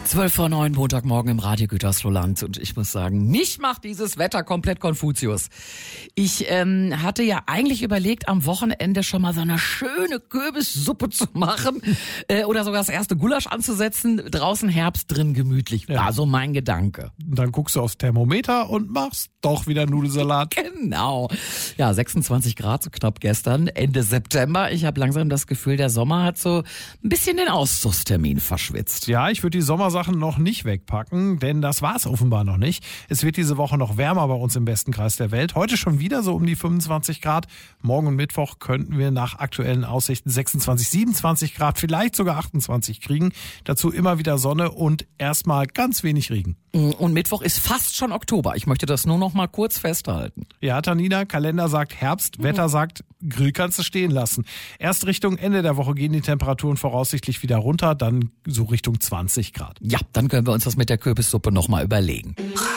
12:09 Montagmorgen im Radio Gütersloh-Land und ich muss sagen, mich macht dieses Wetter komplett Konfuzius. Ich hatte ja eigentlich überlegt, am Wochenende schon mal so eine schöne Kürbissuppe zu machen oder sogar das erste Gulasch anzusetzen. Draußen Herbst, drin gemütlich. War so mein Gedanke. Dann guckst du aufs Thermometer und machst doch wieder Nudelsalat. Genau. Ja, 26 Grad, so knapp gestern, Ende September. Ich habe langsam das Gefühl, der Sommer hat so ein bisschen den Auszugstermin verschwitzt. Ja, ich würde die Sommersachen noch nicht wegpacken, denn das war's offenbar noch nicht. Es wird diese Woche noch wärmer bei uns im besten Kreis der Welt. Heute schon wieder so um die 25 Grad. Morgen und Mittwoch könnten wir nach aktuellen Aussichten 26, 27 Grad, vielleicht sogar 28 kriegen. Dazu immer wieder Sonne und erstmal ganz wenig Regen. Und Mittwoch ist fast schon Oktober. Ich möchte das nur noch mal kurz festhalten. Ja, Tanina, Kalender sagt Herbst, Wetter sagt, Grill kannst du stehen lassen. Erst Richtung Ende der Woche gehen die Temperaturen voraussichtlich wieder runter, dann so Richtung 20 Grad. Ja, dann können wir uns das mit der Kürbissuppe noch mal überlegen.